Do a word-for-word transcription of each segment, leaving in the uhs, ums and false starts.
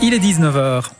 Il est dix-neuf heures.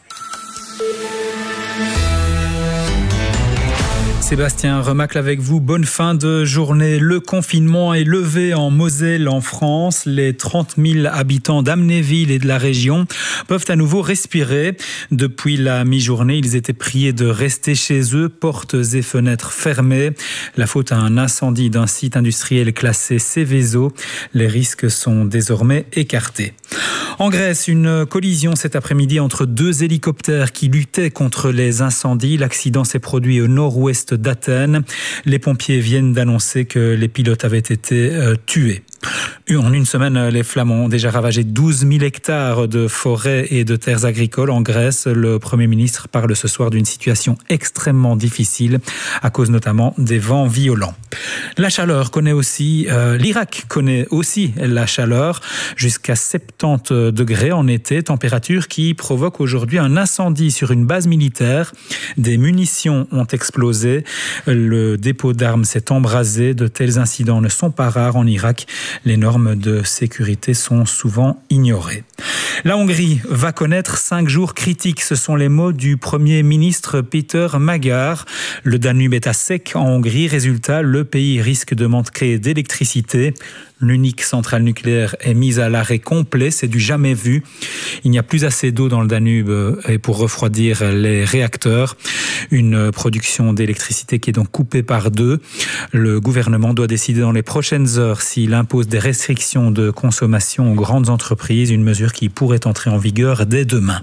Sébastien Remacle avec vous. Bonne fin de journée. Le confinement est levé en Moselle, en France. Les trente mille habitants d'Amnéville et de la région peuvent à nouveau respirer. Depuis la mi-journée, ils étaient priés de rester chez eux, portes et fenêtres fermées. La faute à un incendie d'un site industriel classé Seveso. Les risques sont désormais écartés. En Grèce, une collision cet après-midi entre deux hélicoptères qui luttaient contre les incendies. L'accident s'est produit au nord-ouest d'Athènes. Les pompiers viennent d'annoncer que les pilotes avaient été euh, tués. En une semaine, les flammes ont déjà ravagé douze mille hectares de forêts et de terres agricoles en Grèce. Le Premier ministre parle ce soir d'une situation extrêmement difficile à cause notamment des vents violents. La chaleur connaît aussi, euh, l'Irak connaît aussi la chaleur, jusqu'à soixante-dix degrés en été, température qui provoque aujourd'hui un incendie sur une base militaire. Des munitions ont explosé, le dépôt d'armes s'est embrasé. De tels incidents ne sont pas rares en Irak. Les normes de sécurité sont souvent ignorées. La Hongrie va connaître cinq jours critiques. Ce sont les mots du Premier ministre Peter Magyar. Le Danube est à sec en Hongrie. Résultat, le pays risque de manquer d'électricité. L'unique centrale nucléaire est mise à l'arrêt complet, c'est du jamais vu. Il n'y a plus assez d'eau dans le Danube pour refroidir les réacteurs. Une production d'électricité qui est donc coupée par deux. Le gouvernement doit décider dans les prochaines heures s'il impose des restrictions de consommation aux grandes entreprises, une mesure qui pourrait entrer en vigueur dès demain.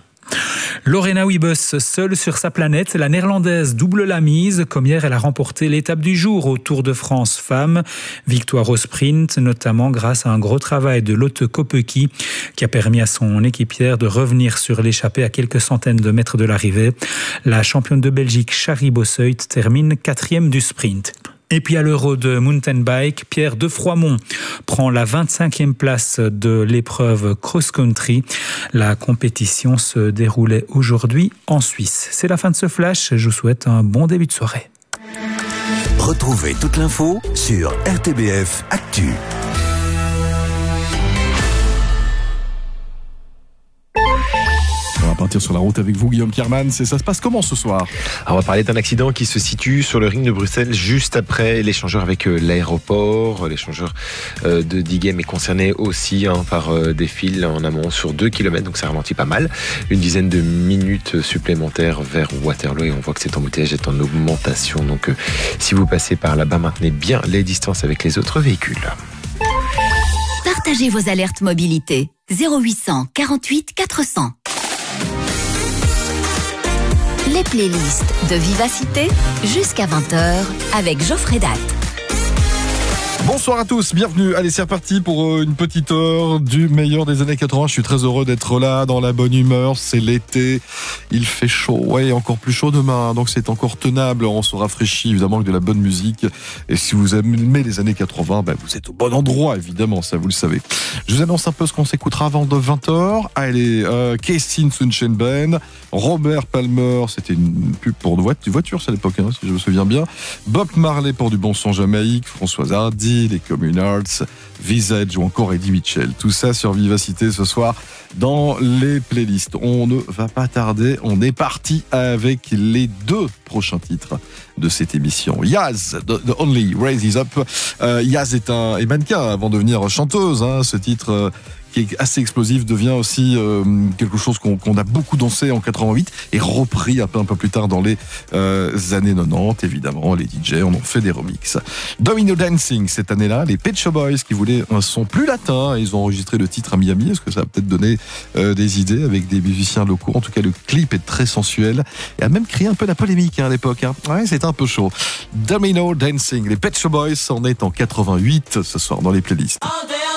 Lorena Wiebes, seule sur sa planète, la néerlandaise double la mise. Comme hier, elle a remporté l'étape du jour au Tour de France Femmes. Victoire au sprint, notamment grâce à un gros travail de Lotte Kopecky qui a permis à son équipière de revenir sur l'échappée à quelques centaines de mètres de l'arrivée. La championne de Belgique, Shari Bossuyt, termine quatrième du sprint. Et puis à l'Euro de mountain bike, Pierre de Froimont prend la vingt-cinquième place de l'épreuve cross-country. La compétition se déroulait aujourd'hui en Suisse. C'est la fin de ce flash. Je vous souhaite un bon début de soirée. Retrouvez toute l'info sur R T B F Actu. On va partir sur la route avec vous, Guillaume Kierman. C'est, ça se passe comment ce soir ? Alors on va parler d'un accident qui se situe sur le ring de Bruxelles juste après l'échangeur avec l'aéroport. L'échangeur de Diegem est concerné aussi hein, par des fils en amont sur deux kilomètres, donc ça ralentit pas mal. Une dizaine de minutes supplémentaires vers Waterloo et on voit que cet embouteillage est en augmentation. Donc euh, si vous passez par là-bas, maintenez bien les distances avec les autres véhicules. Partagez vos alertes mobilité. zéro huit cent quarante-huit quatre cents. Les playlists de Vivacité jusqu'à vingt heures avec Geoffrey Datt. Bonsoir à tous, bienvenue. Allez, c'est reparti pour une petite heure du meilleur des années quatre-vingts. Je suis très heureux d'être là, dans la bonne humeur. C'est l'été, il fait chaud. Ouais, encore plus chaud demain, donc c'est encore tenable. On se rafraîchit évidemment avec de la bonne musique. Et si vous aimez les années quatre-vingts, ben vous êtes au bon endroit, évidemment, ça vous le savez. Je vous annonce un peu ce qu'on s'écoutera avant de vingt heures. Allez, euh, Keistin Sunshine Band, Robert Palmer, c'était une pub pour une voiture, c'est à l'époque, hein, si je me souviens bien. Bob Marley pour du bon son Jamaïque, Françoise Hardy, les Communards, Visage ou encore Eddie Mitchell. Tout ça sur Vivacité ce soir dans les playlists. On ne va pas tarder, on est parti avec les deux prochains titres de cette émission. Yaz, The, the Only Raises Up. Euh, Yaz est un est mannequin avant de devenir chanteuse. Hein, ce titre euh, qui est assez explosif devient aussi euh, quelque chose qu'on, qu'on a beaucoup dansé en quatre-vingt-huit et repris un peu, un peu plus tard dans les euh, années quatre-vingt-dix. Évidemment, les D J en ont fait des remixes. Domino Dancing cette année-là, les Pet Shop Boys qui voulaient un son plus latin, ils ont enregistré le titre à Miami. Est-ce que ça a peut-être donné euh, des idées avec des musiciens locaux? En tout cas, le clip est très sensuel et a même créé un peu la polémique hein, à l'époque. Hein. Ouais, c'était un peu chaud. Domino Dancing, les Pet Shop Boys, on est en quatre-vingt-huit ce soir dans les playlists.